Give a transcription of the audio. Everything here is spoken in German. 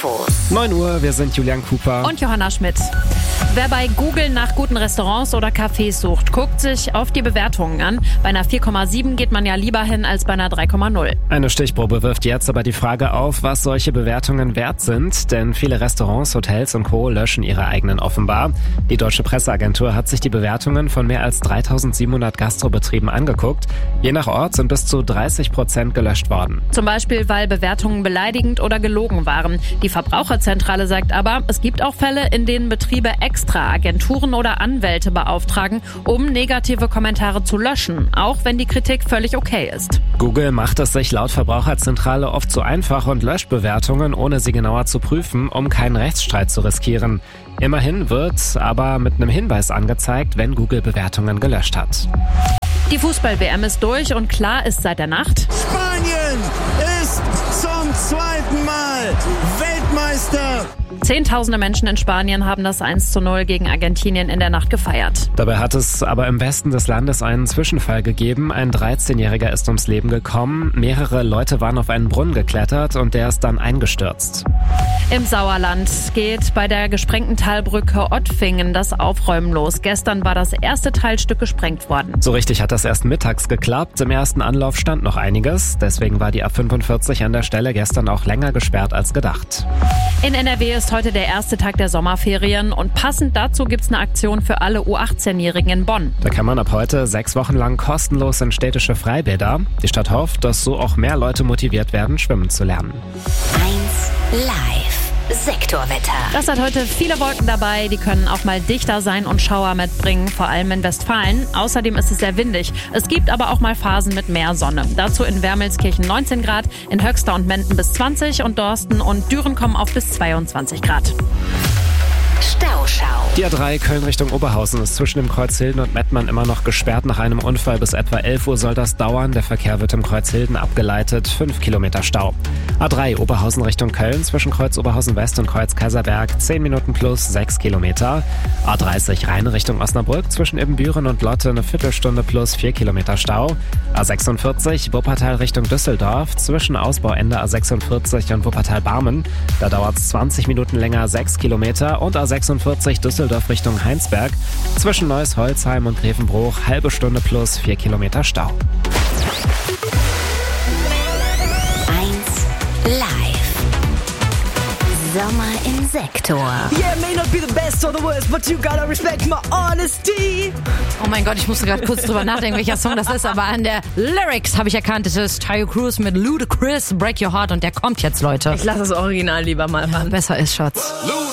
Infos. 9 Uhr, wir sind Julian Cooper und Johanna Schmidt. Wer bei Google nach guten Restaurants oder Cafés sucht, guckt sich auf die Bewertungen an. Bei einer 4,7 geht man ja lieber hin als bei einer 3,0. Eine Stichprobe wirft jetzt aber die Frage auf, was solche Bewertungen wert sind. Denn viele Restaurants, Hotels und Co. löschen ihre eigenen offenbar. Die Deutsche Presseagentur hat sich die Bewertungen von mehr als 3700 Gastrobetrieben angeguckt. Je nach Ort sind bis zu 30% gelöscht worden. Zum Beispiel, weil Bewertungen beleidigend oder gelogen waren. Die Verbraucherzentrale sagt aber, es gibt auch Fälle, in denen Betriebe extra Agenturen oder Anwälte beauftragen, um negative Kommentare zu löschen, auch wenn die Kritik völlig okay ist. Google macht es sich laut Verbraucherzentrale oft zu einfach und löscht Bewertungen, ohne sie genauer zu prüfen, um keinen Rechtsstreit zu riskieren. Immerhin wird aber mit einem Hinweis angezeigt, wenn Google Bewertungen gelöscht hat. Die Fußball-WM ist durch und klar ist seit der Nacht: Spanien ist zum zweiten Mal Weltmeister. Zehntausende Menschen in Spanien haben das 1:0 gegen Argentinien in der Nacht gefeiert. Dabei hat es aber im Westen des Landes einen Zwischenfall gegeben. Ein 13-Jähriger ist ums Leben gekommen. Mehrere Leute waren auf einen Brunnen geklettert und der ist dann eingestürzt. Im Sauerland geht bei der gesprengten Talbrücke Ottfingen das Aufräumen los. Gestern war das erste Teilstück gesprengt worden. So richtig hat das erst mittags geklappt. Im ersten Anlauf stand noch einiges. Deswegen war die A45 an der Stelle gestern auch länger gesperrt als gedacht. In NRW ist heute der erste Tag der Sommerferien und passend dazu gibt's eine Aktion für alle U18-Jährigen in Bonn. Da kann man ab heute 6 Wochen lang kostenlos in städtische Freibäder. Die Stadt hofft, dass so auch mehr Leute motiviert werden, schwimmen zu lernen. 1 Live. Sektorwetter. Das hat heute viele Wolken dabei, die können auch mal dichter sein und Schauer mitbringen, vor allem in Westfalen. Außerdem ist es sehr windig. Es gibt aber auch mal Phasen mit mehr Sonne. Dazu in Wermelskirchen 19 Grad, in Höxter und Menden bis 20 und Dorsten und Düren kommen auf bis 22 Grad. Stauschau. Die A3 Köln Richtung Oberhausen ist zwischen dem Kreuz Hilden und Mettmann immer noch gesperrt nach einem Unfall. Bis etwa 11 Uhr soll das dauern. Der Verkehr wird im Kreuz Hilden abgeleitet. 5 Kilometer Stau. A3 Oberhausen Richtung Köln zwischen Kreuz Oberhausen West und Kreuz Kaiserberg 10 Minuten plus 6 Kilometer. A30 Rhein Richtung Osnabrück zwischen Ibbenbüren und Lotte eine Viertelstunde plus 4 Kilometer Stau. A46 Wuppertal Richtung Düsseldorf zwischen Ausbauende A46 und Wuppertal-Barmen. Da dauert es 20 Minuten länger 6 Kilometer. Und A46 Düsseldorf Richtung Heinsberg zwischen Neuss-Holzheim und Grevenbruch halbe Stunde plus 4 Kilometer Stau. 1 Live. Sommer im Sektor. Yeah, may not be the best or the worst, but you gotta respect my honesty. Oh mein Gott, ich musste gerade kurz drüber nachdenken, welcher Song das ist, aber an der Lyrics habe ich erkannt, es ist Tayo Cruz mit Ludacris, Break Your Heart und der kommt jetzt, Leute. Ich lasse das Original lieber mal ran. Besser ist, Schatz.